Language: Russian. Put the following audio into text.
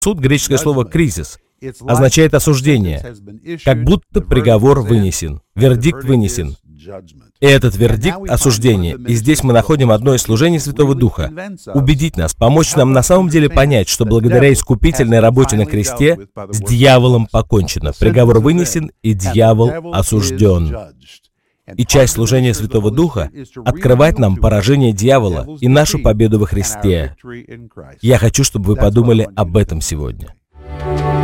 Суд, греческое слово «кризис», означает осуждение, как будто приговор вынесен, вердикт вынесен. И этот вердикт — осуждение. И здесь мы находим одно из служений Святого Духа — убедить нас, помочь нам на самом деле понять, что благодаря искупительной работе на кресте с дьяволом покончено. Приговор вынесен, и дьявол осужден. И часть служения Святого Духа — открывать нам поражение дьявола и нашу победу во Христе. Я хочу, чтобы вы подумали об этом сегодня.